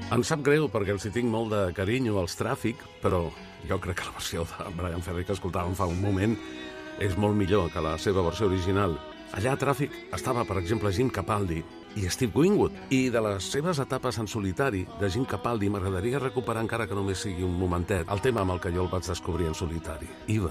Em sap greu perquè els hi tinc molt de carinyo als Tràfic, però jo crec que la versió de Bryan Ferry que escoltàvem fa un moment és molt millor que la seva versió original. Allà a Tràfic estava, per exemple, Jim Capaldi i Steve Winwood. I de les seves etapes en solitari de Jim Capaldi m'agradaria recuperar, encara que només sigui un momentet, el tema amb el que jo el vaig descobrir en solitari. Eva.